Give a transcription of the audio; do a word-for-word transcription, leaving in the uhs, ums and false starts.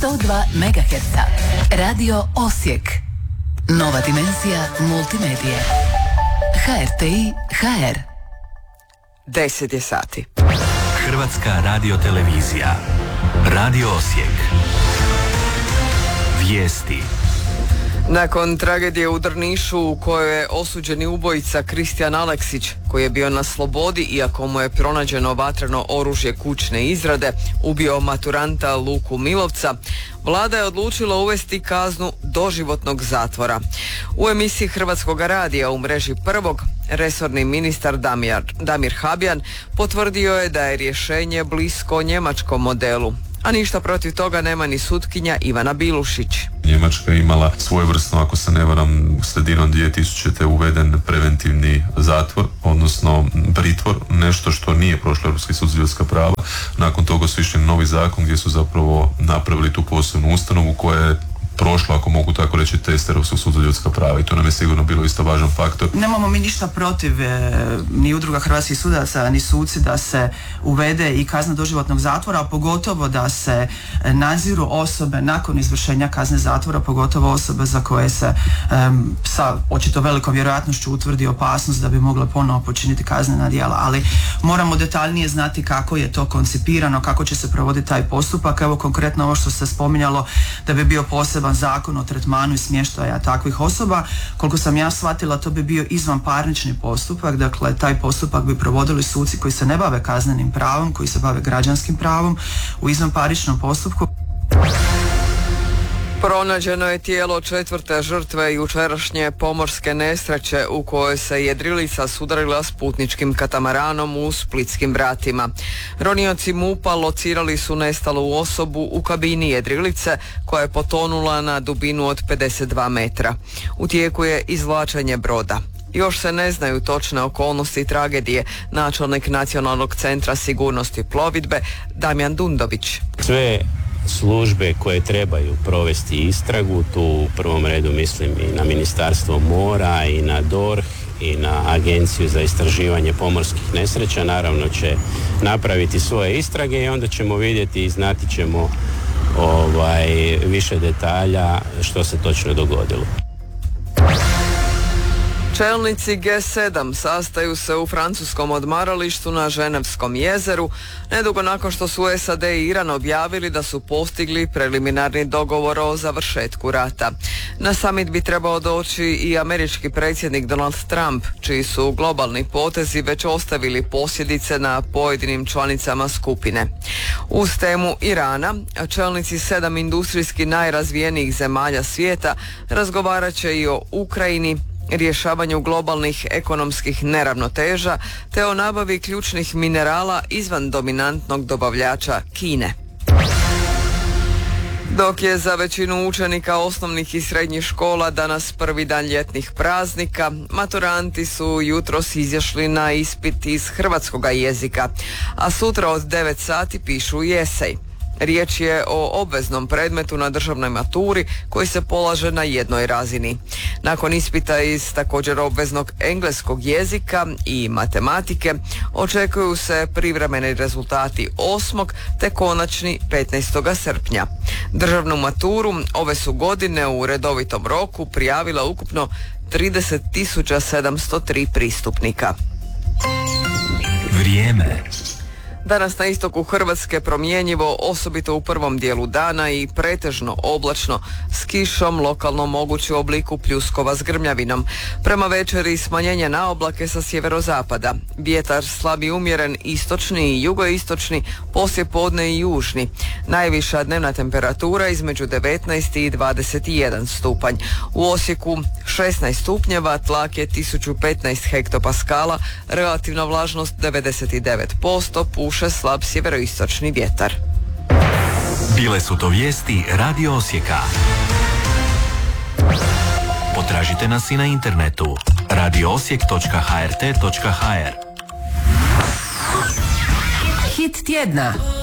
sto dva megaherca. Radio Osijek. Nova dimenzija multimedije. H R T I H R. deset je sati. Hrvatska radiotelevizija. Radio Osijek. Vijesti. Nakon tragedije u Drnišu u kojoj je osuđeni ubojica Kristijan Aleksić, koji je bio na slobodi iako mu je pronađeno vatreno oružje kućne izrade, ubio maturanta Luku Milovca, Vlada je odlučila uvesti kaznu doživotnog zatvora. U emisiji Hrvatskog radija u mreži Prvog, resorni ministar Damir, Damir Habjan potvrdio je da je rješenje blisko njemačkom modelu, a ništa protiv toga nema ni sutkinja Ivana Bilušić. Njemačka je imala svojevrsno, ako se ne varam, sredinom dvije tisućite uveden preventivni zatvor, odnosno pritvor, nešto što nije prošlo Europski sud za ljudska prava. Nakon toga su išli novi zakon gdje su zapravo napravili tu posebnu ustanovu koja je prošlo, ako mogu tako reći, test Europskog suda za ljudska prava, i to nam je sigurno bilo isto važan faktor. Nemamo mi ništa protiv e, ni udruga hrvatskih sudaca ni suci da se uvede i kazna doživotnog zatvora, a pogotovo da se nadziru osobe nakon izvršenja kazne zatvora, pogotovo osobe za koje se e, sa očito velikom vjerojatnošću utvrdi opasnost da bi mogle ponovo počiniti kaznena djela, ali moramo detaljnije znati kako je to koncipirano, kako će se provoditi taj postupak. Evo konkretno ovo što se spominjalo da bi bio poseban zakon o tretmanu i smještaja takvih osoba. Koliko sam ja shvatila, to bi bio izvanparnični postupak, dakle taj postupak bi provodili suci koji se ne bave kaznenim pravom, koji se bave građanskim pravom u izvanparničnom postupku. Pronađeno je tijelo četvrte žrtve jučerašnje pomorske nesreće u kojoj se jedrilica sudarila s putničkim katamaranom u Splitskim vratima. Ronioci MUP-a locirali su nestalu osobu u kabini jedrilice koja je potonula na dubinu od pedeset dva metra. U tijeku je izvlačenje broda. Još se ne znaju točne okolnosti tragedije, načelnik Nacionalnog centra sigurnosti plovidbe Damjan Dundović. Sve službe koje trebaju provesti istragu, tu u prvom redu mislim i na Ministarstvo mora i na D O R H i na Agenciju za istraživanje pomorskih nesreća, naravno će napraviti svoje istrage i onda ćemo vidjeti i znati ćemo ovaj, više detalja što se točno dogodilo. Čelnici G sedam sastaju se u francuskom odmaralištu na Ženevskom jezeru, nedugo nakon što su S A D i Iran objavili da su postigli preliminarni dogovor o završetku rata. Na summit bi trebao doći i američki predsjednik Donald Trump, čiji su globalni potezi već ostavili posljedice na pojedinim članicama skupine. Uz temu Irana, čelnici sedam industrijski najrazvijenijih zemalja svijeta razgovarat će i o Ukrajini, rješavanju globalnih ekonomskih neravnoteža te o nabavi ključnih minerala izvan dominantnog dobavljača Kine. Dok je za većinu učenika osnovnih i srednjih škola danas prvi dan ljetnih praznika, maturanti su jutros izašli na ispit iz hrvatskoga jezika, a sutra od devet sati pišu i esej. Riječ je o obveznom predmetu na državnoj maturi koji se polaže na jednoj razini. Nakon ispita iz također obveznog engleskog jezika i matematike očekuju se privremeni rezultati osmog te konačni petnaestog srpnja. Državnu maturu ove su godine u redovitom roku prijavila ukupno trideset tisuća sedamsto tri pristupnika. Vrijeme. Danas na istoku Hrvatske promjenjivo, osobito u prvom dijelu dana, i pretežno oblačno s kišom, lokalno mogući u obliku pljuskova s grmljavinom. Prema večeri smanjenje na oblake sa sjeverozapada. Vjetar slab i umjeren, istočni i jugoistočni, poslijepodne i južni. Najviša dnevna temperatura između devetnaest i dvadeset jedan stupanj. U Osijeku šesnaest stupnjeva, tlak je tisuću petnaest hektopaskala, relativna vlažnost devedeset devet posto, puše slab sjeveroistočni vjetar. Bile su to vijesti Radio Osijeka. Potražite nas i na internetu radio osijek točka h r t točka h r. Hit tjedna.